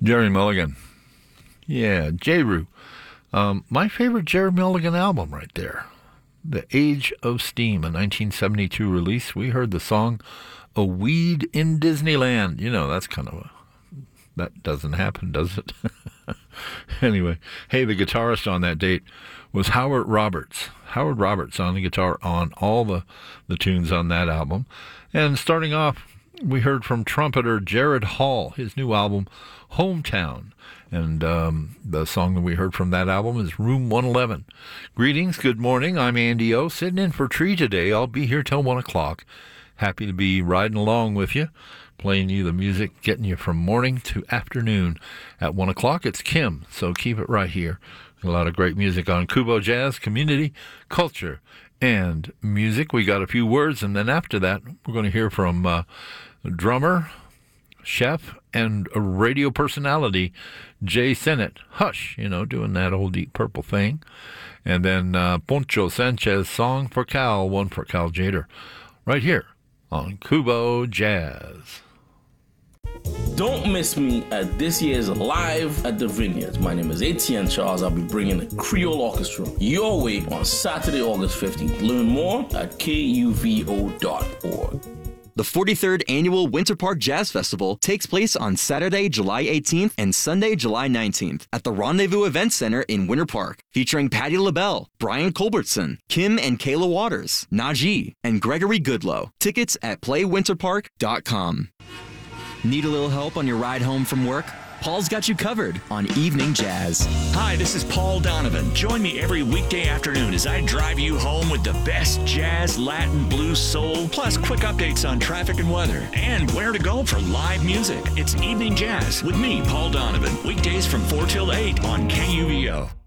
Jerry Mulligan. Yeah, J-Roo. My favorite Jerry Mulligan album right there. The Age of Steam, a 1972 release. We heard the song A Weed in Disneyland. You know, that's kind of that doesn't happen, does it? Anyway, hey, the guitarist on that date was Howard Roberts. Howard Roberts on the guitar on all the tunes on that album. And starting off, we heard from trumpeter Jared Hall, his new album, Hometown. And the song that we heard from that album is Room 111. Greetings, good morning. I'm Andy O, sitting in for Tree today. I'll be here till 1 o'clock. Happy to be riding along with you, playing you the music, getting you from morning to afternoon. At 1 o'clock, it's Kim, so keep it right here. A lot of great music on Kubo Jazz, community, culture, and music. We got a few words, and then after that, we're going to hear from drummer, chef, and a radio personality, Jay Sennett. Hush, you know, doing that old Deep Purple thing. And then Poncho Sanchez, Song for Cal, one for Cal Jader, right here on Kubo Jazz. Don't miss me at this year's Live at the Vineyards. My name is Etienne Charles. I'll be bringing the Creole Orchestra your way on Saturday, August 15th. Learn more at kuvo.org. The 43rd Annual Winter Park Jazz Festival takes place on Saturday, July 18th and Sunday, July 19th at the Rendezvous Event Center in Winter Park, featuring Patti LaBelle, Brian Culbertson, Kim and Kayla Waters, Najee, and Gregory Goodlow. Tickets at playwinterpark.com. Need a little help on your ride home from work? Paul's got you covered on Evening Jazz. Hi, this is Paul Donovan. Join me every weekday afternoon as I drive you home with the best jazz, Latin, blues, soul, plus quick updates on traffic and weather, and where to go for live music. It's Evening Jazz with me, Paul Donovan, weekdays from 4 till 8 on KUVO.